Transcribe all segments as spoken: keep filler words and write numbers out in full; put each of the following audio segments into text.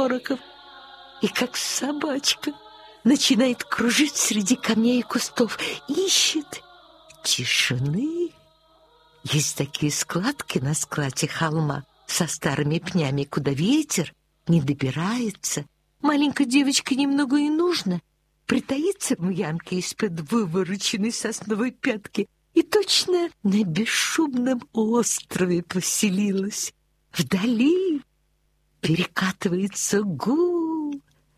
шорохов и, как собачка, начинает кружить среди камней и кустов, ищет тишины. Есть такие складки на скате холма со старыми пнями, куда ветер не добирается. Маленькой девочке немного и нужно притаиться в ямке из-под вывороченной сосновой пятки и точно на бесшумном острове поселилась. Вдали перекатывается гул,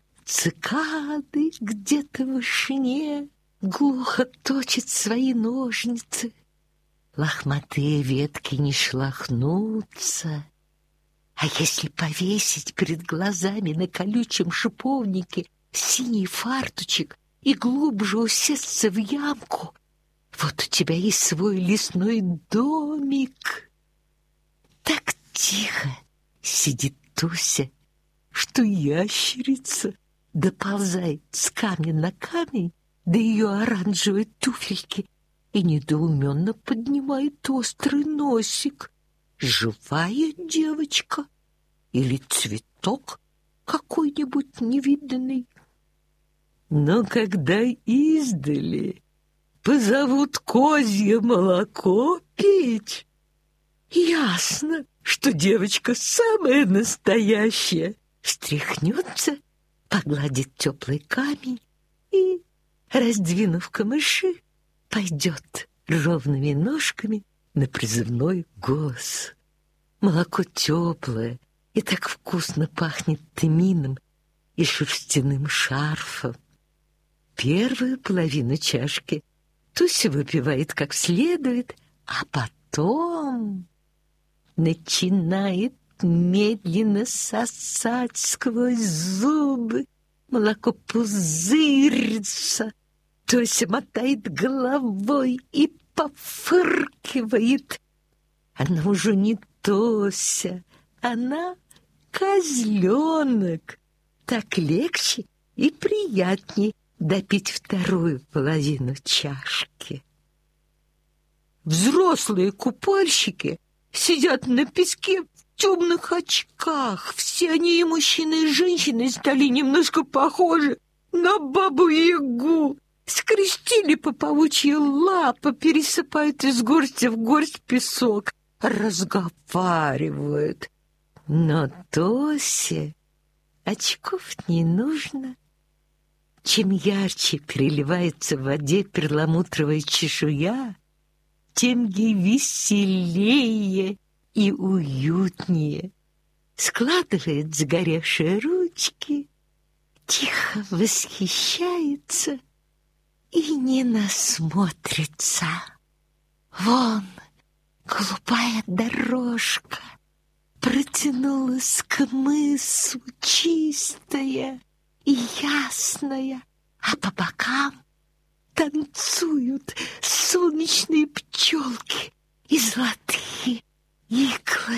цикады где-то в вышине глухо точат свои ножницы. Лохматые ветки не шелохнутся. А если повесить перед глазами на колючем шиповнике синий фартучек и глубже усесться в ямку, вот у тебя и свой лесной домик. Так тихо сидит Туся, что ящерица доползает с камня на камень до ее оранжевой туфельки и недоуменно поднимает острый носик. Живая девочка или цветок какой-нибудь невиданный? Но когда издали позовут козье молоко пить, ясно, что девочка самая настоящая. Встряхнется, погладит теплый камень и, раздвинув камыши, пойдет ровными ножками на призывной голос. Молоко теплое и так вкусно пахнет тмином и шерстяным шарфом. Первую половину чашки Туся выпивает как следует, а потом начинает медленно сосать сквозь зубы. Молоко пузырится. Туся мотает головой и пофыркивает. Она уже не Тося, она козленок. Так легче и приятнее допить вторую половину чашки. Взрослые купальщики сидят на песке в темных очках. Все они, и мужчины, и женщины, стали немножко похожи на бабу-ягу. Скрестили по паучьи лапы, пересыпают из горсти в горсть песок, разговаривают. Но Тосе очков не нужно. Чем ярче переливается в воде перламутровая чешуя, тем ей веселее и уютнее. Складывает загоревшие ручки, тихо восхищается и не насмотрится. Вон голубая дорожка протянулась к мысу, чистая и ясная, а по бокам танцуют солнечные пчелки и золотые иглы.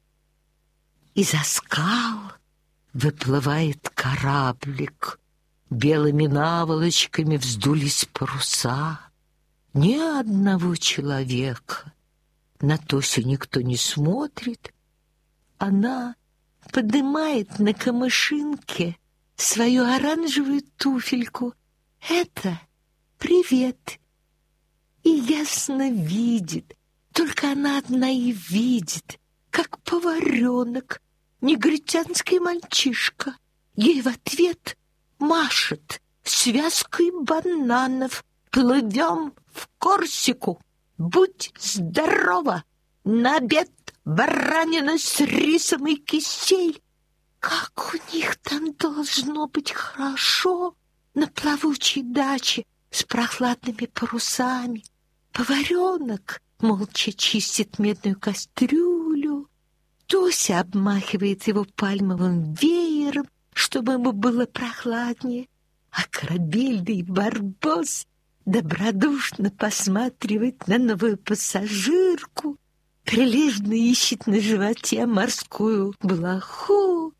Из-за скал выплывает кораблик. Белыми наволочками вздулись паруса. Ни одного человека. На Тосю никто не смотрит. Она поднимает на камышинке свою оранжевую туфельку. Это привет. И ясно видит, только она одна и видит, как поваренок, негритянский мальчишка. Ей в ответ машет связкой бананов. Плывем в Корсику. Будь здорова! На обед баранина с рисом и кисель. Как у них там должно быть хорошо на плавучей даче с прохладными парусами. Поваренок молча чистит медную кастрюлю. Тося обмахивает его пальмовым веером, чтобы ему было прохладнее, а корабельный барбос добродушно посматривает на новую пассажирку, прилежно ищет на животе морскую блоху.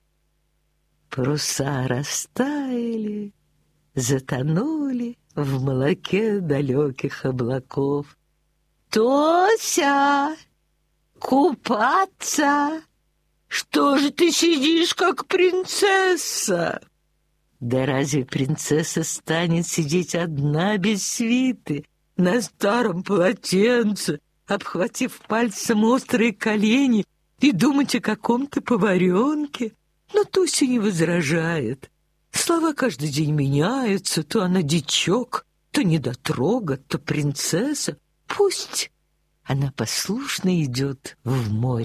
Паруса растаяли, затонули в молоке далеких облаков. «Тося, купаться!» Что же ты сидишь, как принцесса? Да разве принцесса станет сидеть одна без свиты, на старом полотенце, обхватив пальцем острые колени и думать о каком-то поваренке? Но Туся не возражает. Слова каждый день меняются, то она дичок, то недотрога, то принцесса. Пусть она послушно идет в море.